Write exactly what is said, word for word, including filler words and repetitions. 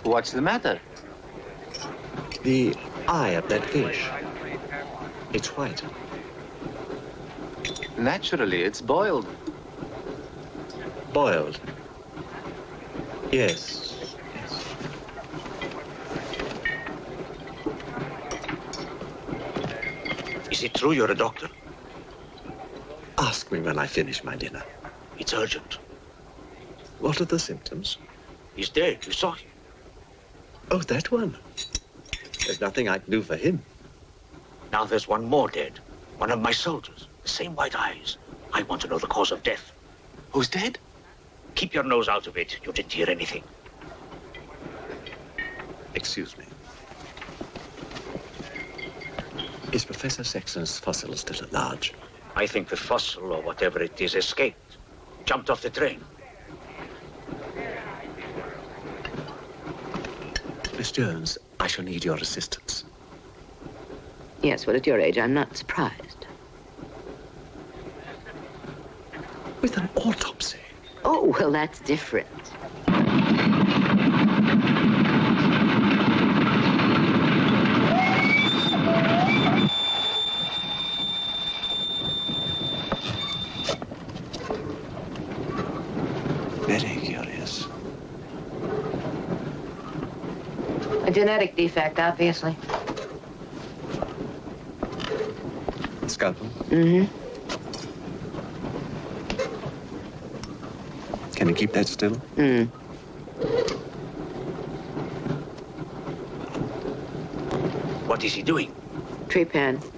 What's the matter? The eye of that fish. It's white. Naturally, it's boiled. Boiled? Yes. Yes. Is it true you're a doctor? Ask me when I finish my dinner. It's urgent. What are the symptoms? He's dead. You saw him. Oh, that one. There's nothing I can do for him. Now there's one more dead. One of my soldiers. The same white eyes. I want to know the cause of death. Who's dead? Keep your nose out of it. You didn't hear anything. Excuse me. Is Professor Sexton's fossil still at large? I think the fossil, or whatever it is, escaped. Jumped off the train. Miss Jones, I shall need your assistance. Yes, well, at your age, I'm not surprised. With an autopsy? Oh, well, that's different. Very curious. A genetic defect, obviously. Scalpel? Mm-hmm. Can you keep that still? Mm. What is he doing? Tree pan.